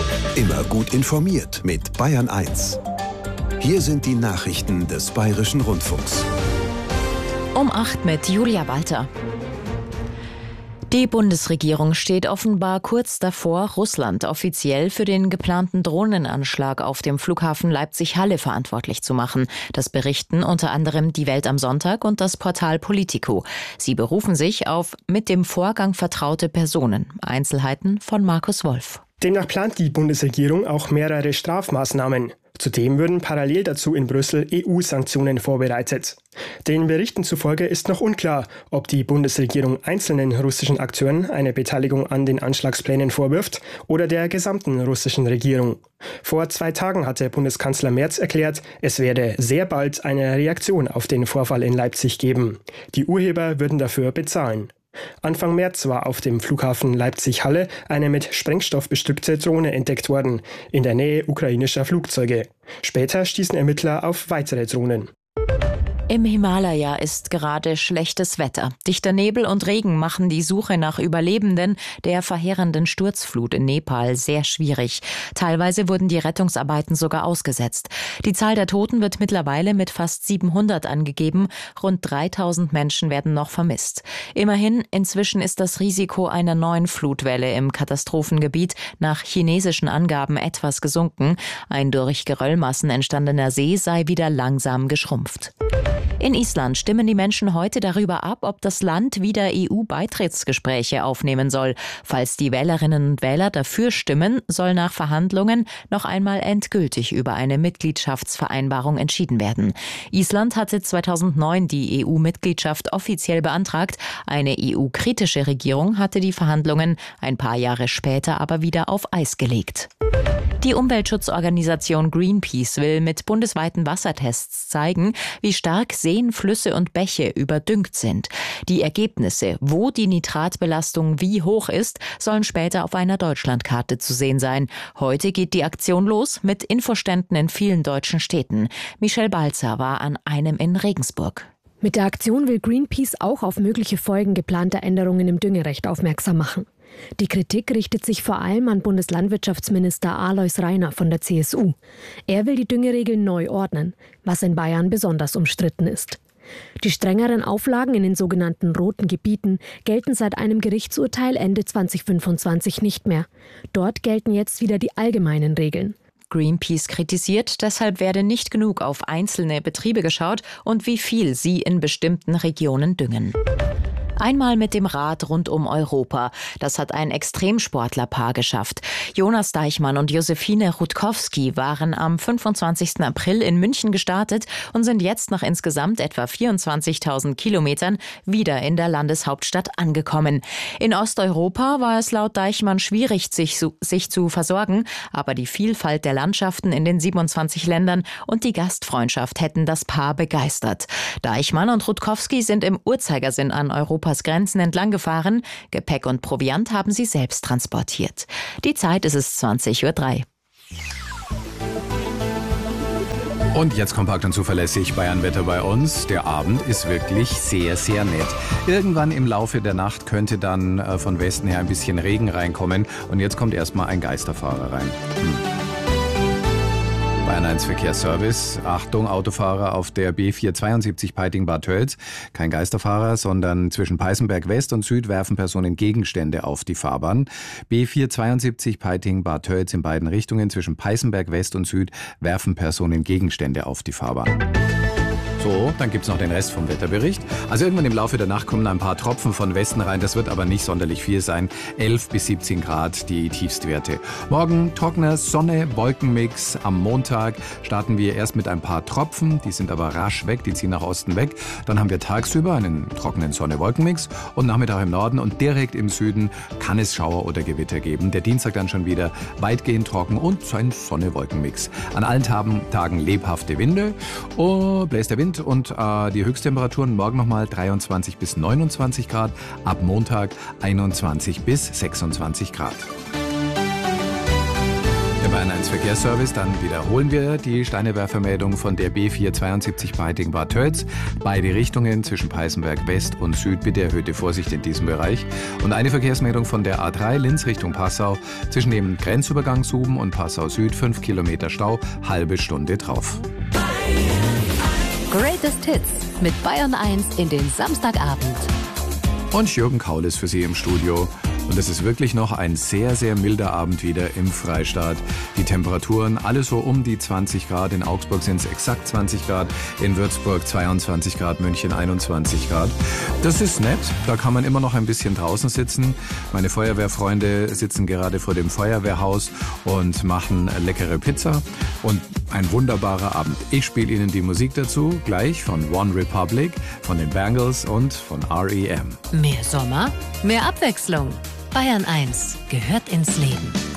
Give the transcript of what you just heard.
Immer gut informiert mit Bayern 1. Hier sind die Nachrichten des Bayerischen Rundfunks. Um 8 mit Julia Walter. Die Bundesregierung steht offenbar kurz davor, Russland offiziell für den geplanten Drohnenanschlag auf dem Flughafen Leipzig-Halle verantwortlich zu machen. Das berichten unter anderem die Welt am Sonntag und das Portal Politico. Sie berufen sich auf mit dem Vorgang vertraute Personen. Einzelheiten von Markus Wolf. Demnach plant die Bundesregierung auch mehrere Strafmaßnahmen. Zudem würden parallel dazu in Brüssel EU-Sanktionen vorbereitet. Den Berichten zufolge ist noch unklar, ob die Bundesregierung einzelnen russischen Akteuren eine Beteiligung an den Anschlagsplänen vorwirft oder der gesamten russischen Regierung. Vor 2 Tagen hatte Bundeskanzler Merz erklärt, es werde sehr bald eine Reaktion auf den Vorfall in Leipzig geben. Die Urheber würden dafür bezahlen. Anfang März war auf dem Flughafen Leipzig-Halle eine mit Sprengstoff bestückte Drohne entdeckt worden, in der Nähe ukrainischer Flugzeuge. Später stießen Ermittler auf weitere Drohnen. Im Himalaya ist gerade schlechtes Wetter. Dichter Nebel und Regen machen die Suche nach Überlebenden der verheerenden Sturzflut in Nepal sehr schwierig. Teilweise wurden die Rettungsarbeiten sogar ausgesetzt. Die Zahl der Toten wird mittlerweile mit fast 700 angegeben. Rund 3000 Menschen werden noch vermisst. Immerhin, inzwischen ist das Risiko einer neuen Flutwelle im Katastrophengebiet nach chinesischen Angaben etwas gesunken. Ein durch Geröllmassen entstandener See sei wieder langsam geschrumpft. In Island stimmen die Menschen heute darüber ab, ob das Land wieder EU-Beitrittsgespräche aufnehmen soll. Falls die Wählerinnen und Wähler dafür stimmen, soll nach Verhandlungen noch einmal endgültig über eine Mitgliedschaftsvereinbarung entschieden werden. Island hatte 2009 die EU-Mitgliedschaft offiziell beantragt. Eine EU-kritische Regierung hatte die Verhandlungen ein paar Jahre später aber wieder auf Eis gelegt. Die Umweltschutzorganisation Greenpeace will mit bundesweiten Wassertests zeigen, wie stark Seen, Flüsse und Bäche überdüngt sind. Die Ergebnisse, wo die Nitratbelastung wie hoch ist, sollen später auf einer Deutschlandkarte zu sehen sein. Heute geht die Aktion los mit Infoständen in vielen deutschen Städten. Michelle Balzer war an einem in Regensburg. Mit der Aktion will Greenpeace auch auf mögliche Folgen geplanter Änderungen im Düngerecht aufmerksam machen. Die Kritik richtet sich vor allem an Bundeslandwirtschaftsminister Alois Rainer von der CSU. Er will die Düngeregeln neu ordnen, was in Bayern besonders umstritten ist. Die strengeren Auflagen in den sogenannten roten Gebieten gelten seit einem Gerichtsurteil Ende 2025 nicht mehr. Dort gelten jetzt wieder die allgemeinen Regeln. Greenpeace kritisiert, deshalb werde nicht genug auf einzelne Betriebe geschaut und wie viel sie in bestimmten Regionen düngen. Einmal mit dem Rad rund um Europa. Das hat ein Extremsportlerpaar geschafft. Jonas Deichmann und Josephine Rutkowski waren am 25. April in München gestartet und sind jetzt nach insgesamt etwa 24.000 Kilometern wieder in der Landeshauptstadt angekommen. In Osteuropa war es laut Deichmann schwierig, sich zu versorgen, aber die Vielfalt der Landschaften in den 27 Ländern und die Gastfreundschaft hätten das Paar begeistert. Deichmann und Rutkowski sind im Uhrzeigersinn an Europas Grenzen entlang gefahren. Gepäck und Proviant haben sie selbst transportiert. Die Zeit ist es 20:03 Uhr. Und jetzt kompakt und zuverlässig Bayernwetter bei uns. Der Abend ist wirklich sehr, sehr nett. Irgendwann im Laufe der Nacht könnte dann von Westen her ein bisschen Regen reinkommen. Und jetzt kommt erstmal ein Geisterfahrer rein. Bayern 1 Verkehrsservice. Achtung, Autofahrer auf der B472 Peiting-Bad Tölz. Kein Geisterfahrer, sondern zwischen Peißenberg West und Süd werfen Personen Gegenstände auf die Fahrbahn. B472 Peiting-Bad Tölz in beiden Richtungen. Zwischen Peißenberg West und Süd werfen Personen Gegenstände auf die Fahrbahn. So, dann gibt's noch den Rest vom Wetterbericht. Also irgendwann im Laufe der Nacht kommen ein paar Tropfen von Westen rein. Das wird aber nicht sonderlich viel sein. 11 bis 17 Grad die Tiefstwerte. Morgen trockener Sonne, Wolkenmix. Am Montag starten wir erst mit ein paar Tropfen. Die sind aber rasch weg, die ziehen nach Osten weg. Dann haben wir tagsüber einen trockenen Sonne-Wolkenmix. Und Nachmittag im Norden und direkt im Süden kann es Schauer oder Gewitter geben. Der Dienstag dann schon wieder weitgehend trocken und so ein Sonne-Wolkenmix. An allen Tagen lebhafte Winde. Bläst der Wind. Und die Höchsttemperaturen morgen nochmal 23 bis 29 Grad, ab Montag 21 bis 26 Grad. Der Bayern 1 Verkehrsservice, dann wiederholen wir die Steinewerfermeldung von der B472 Peiting-Bad Tölz. Beide Richtungen zwischen Peißenberg West und Süd, bitte erhöhte Vorsicht in diesem Bereich. Und eine Verkehrsmeldung von der A3 Linz Richtung Passau zwischen dem Grenzübergang Suben und Passau Süd, 5 Kilometer Stau, halbe Stunde drauf. Greatest Hits mit Bayern 1 in den Samstagabend. Und Jürgen Kaul ist für Sie im Studio. Und es ist wirklich noch ein sehr, sehr milder Abend wieder im Freistaat. Die Temperaturen alle so um die 20 Grad. In Augsburg sind es exakt 20 Grad, in Würzburg 22 Grad, München 21 Grad. Das ist nett, da kann man immer noch ein bisschen draußen sitzen. Meine Feuerwehrfreunde sitzen gerade vor dem Feuerwehrhaus und machen leckere Pizza. Und ein wunderbarer Abend. Ich spiele Ihnen die Musik dazu, gleich von One Republic, von den Bangles und von R.E.M. Mehr Sommer, mehr Abwechslung. Bayern 1 gehört ins Leben.